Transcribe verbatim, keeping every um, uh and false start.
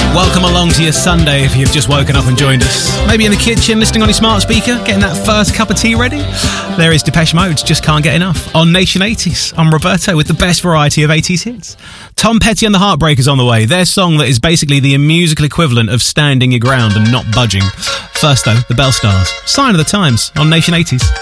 Welcome along to your Sunday if you've just woken up and joined us. Maybe in the kitchen, listening on your smart speaker, getting that first cup of tea ready. There is Depeche Mode, Just Can't Get Enough. On Nation eighties, I'm Roberto with the best variety of eighties hits. Tom Petty and the Heartbreakers on the way. Their song that is basically the musical equivalent of standing your ground and not budging. First though, the Bell Stars. Sign of the Times on Nation eighties.